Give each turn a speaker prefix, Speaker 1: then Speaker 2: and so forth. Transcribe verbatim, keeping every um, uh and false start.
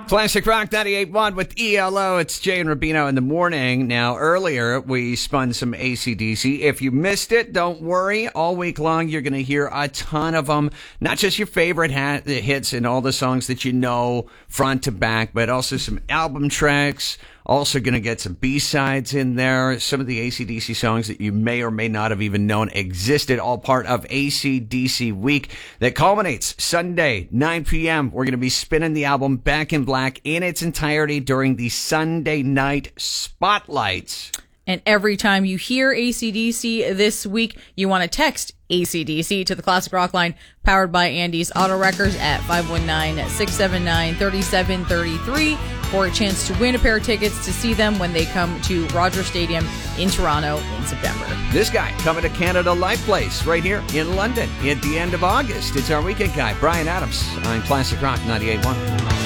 Speaker 1: Classic Rock ninety-eight point one with E L O. It's Jay and Rubino in the morning. Now, earlier, we spun some A C D C. If you missed it, don't worry. All week long, you're going to hear a ton of them. Not just your favorite ha- hits and all the songs that you know front to back, but also some album tracks. Also going to get some B-sides in there. Some of the A C D C songs that you may or may not have even known existed. All part of A C D C Week that culminates Sunday, nine p.m. We're going to be spinning the album Back in Black in its entirety during the Sunday night spotlights.
Speaker 2: And every time you hear A C D C this week, you want to text A C D C to the Classic Rock line, powered by Andy's Auto Wreckers at five one nine, six seven nine, three seven three three for a chance to win a pair of tickets to see them when they come to Rogers Stadium in Toronto in September.
Speaker 1: This guy coming to Canada Life Place right here in London at the end of August. It's our weekend guy, Brian Adams, on Classic Rock ninety-eight point one.